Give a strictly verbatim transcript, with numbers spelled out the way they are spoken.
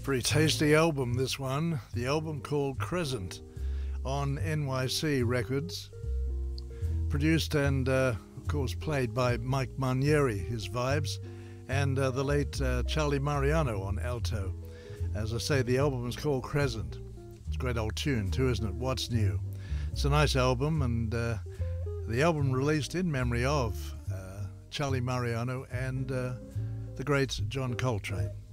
Pretty tasty album, this one. The album called Crescent on N Y C Records. Produced and, uh, of course, played by Mike Mainieri, his vibes, and uh, the late uh, Charlie Mariano on alto. As I say, the album is called Crescent. It's a great old tune too, isn't it? What's New? It's a nice album, and uh, the album released in memory of uh, Charlie Mariano and uh, the great John Coltrane.